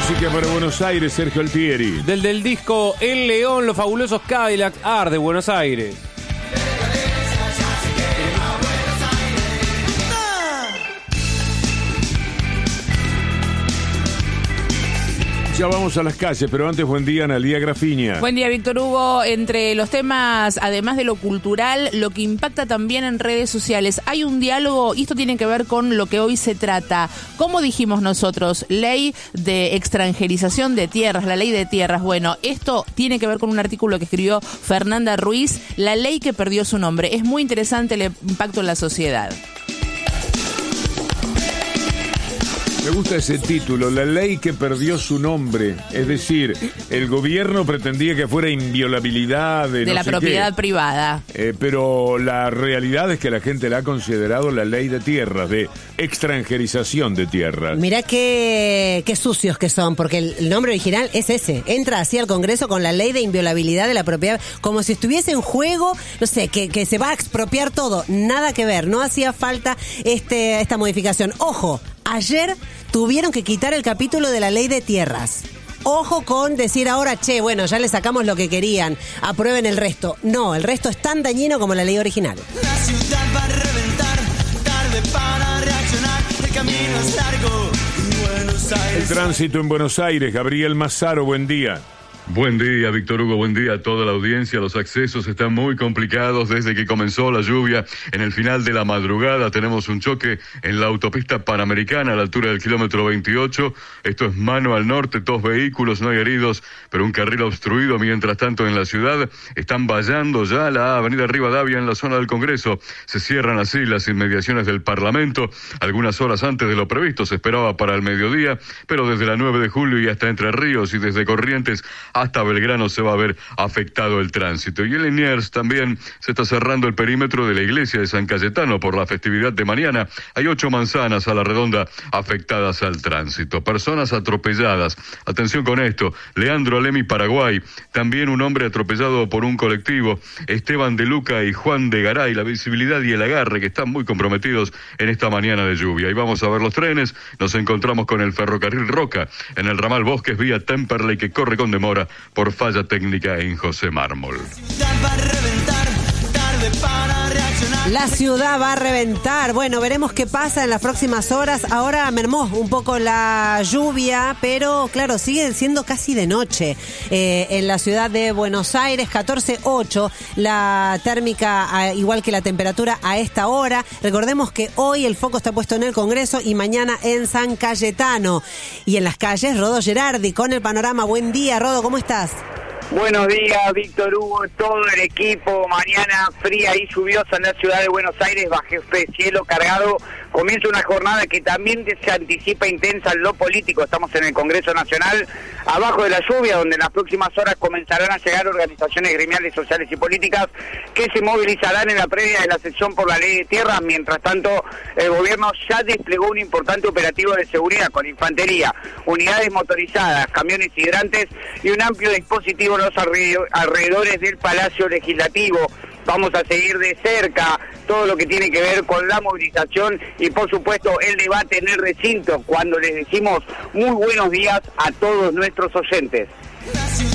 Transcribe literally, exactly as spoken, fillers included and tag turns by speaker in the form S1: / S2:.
S1: Música para Buenos Aires, Sergio Altieri.
S2: Del del disco El León, los fabulosos Cadillacs Art de Buenos Aires.
S1: Ya vamos a las calles, pero antes, buen día, Analía Grafiña.
S3: Buen día, Víctor Hugo. Entre los temas, además de lo cultural, lo que impacta también en redes sociales, hay un diálogo, y esto tiene que ver con lo que hoy se trata. Como dijimos nosotros, ley de extranjerización de tierras, la ley de tierras. Bueno, esto tiene que ver con un artículo que escribió Fernanda Ruiz, la ley que perdió su nombre. Es muy interesante el impacto en la sociedad.
S1: Me gusta ese título, la ley que perdió su nombre. Es decir, el gobierno pretendía que fuera inviolabilidad de,
S3: de
S1: no
S3: la
S1: sé
S3: propiedad
S1: qué.
S3: privada.
S1: Eh, pero la realidad es que la gente la ha considerado la ley de tierras, de extranjerización de tierras.
S4: Mirá qué, qué sucios que son, porque el nombre original es ese. Entra así al Congreso con la ley de inviolabilidad de la propiedad, como si estuviese en juego, no sé, que, que se va a expropiar todo. Nada que ver, no hacía falta este, esta modificación. Ojo, ayer tuvieron que quitar el capítulo de la ley de tierras. Ojo con decir ahora, che, bueno, ya le sacamos lo que querían, aprueben el resto. No, el resto es tan dañino como la ley original.
S5: La ciudad va a reventar, tarde para reaccionar, el camino es largo, Buenos Aires.
S1: El tránsito en Buenos Aires, Gabriel Mazzaro, buen día.
S6: Buen día, Víctor Hugo, buen día a toda la audiencia. Los accesos están muy complicados desde que comenzó la lluvia. En el final de la madrugada tenemos un choque en la autopista Panamericana a la altura del kilómetro veintiocho. Esto es mano al norte, dos vehículos, no hay heridos, pero un carril obstruido. Mientras tanto, en la ciudad están vallando ya la avenida Rivadavia en la zona del Congreso. Se cierran así las inmediaciones del Parlamento. Algunas horas antes de lo previsto, se esperaba para el mediodía, pero desde la nueve de julio y hasta Entre Ríos y desde Corrientes hasta Belgrano se va a ver afectado el tránsito. Y en Liniers también se está cerrando el perímetro de la iglesia de San Cayetano por la festividad de mañana. Hay ocho manzanas a la redonda afectadas al tránsito. Personas atropelladas. Atención con esto. Leandro Alemi, Paraguay. También un hombre atropellado por un colectivo. Esteban de Luca y Juan de Garay. La visibilidad y el agarre que están muy comprometidos en esta mañana de lluvia. Y vamos a ver los trenes. Nos encontramos con el ferrocarril Roca en el ramal Bosques vía Temperley que corre con demora por falla técnica en José Mármol.
S4: La ciudad va a reventar. Bueno, veremos qué pasa en las próximas horas. Ahora mermó un poco la lluvia, pero claro, sigue siendo casi de noche. Eh, en la ciudad de Buenos Aires, catorce ocho, la térmica, igual que la temperatura a esta hora. Recordemos que hoy el foco está puesto en el Congreso y mañana en San Cayetano. Y en las calles, Rodo Gerardi con el panorama. Buen día, Rodo, ¿cómo estás?
S7: Buenos días, Víctor Hugo, todo el equipo. Mañana fría y lluviosa en la ciudad de Buenos Aires, bajo este cielo cargado. Comienza una jornada que también se anticipa intensa en lo político. Estamos en el Congreso Nacional, abajo de la lluvia, donde en las próximas horas comenzarán a llegar organizaciones gremiales, sociales y políticas que se movilizarán en la previa de la sesión por la ley de tierras. Mientras tanto, el gobierno ya desplegó un importante operativo de seguridad con infantería, unidades motorizadas, camiones hidrantes y un amplio dispositivo en los alrededores del Palacio Legislativo. Vamos a seguir de cerca todo lo que tiene que ver con la movilización y por supuesto el debate en el recinto cuando les decimos muy buenos días a todos nuestros oyentes.